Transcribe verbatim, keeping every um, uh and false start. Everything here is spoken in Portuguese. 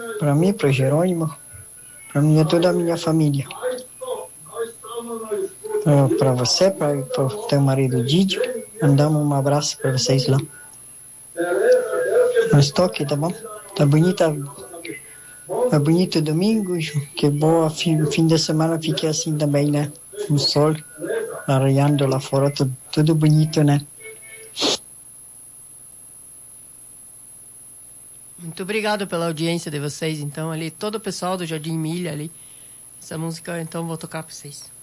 Para mim, para Jerônimo, para mim e toda a minha família. Para você, para o teu marido Didio, mandamos um abraço para vocês lá. Mas toque, tá bom? Tá bonita, tá bonito domingo, que boa fim, fim de semana fique assim também, né? O sol arraiando lá fora, tudo, tudo bonito, né? Muito obrigado pela audiência de vocês, então, ali, todo o pessoal do Jardim Milha ali. Essa música, então, vou tocar para vocês.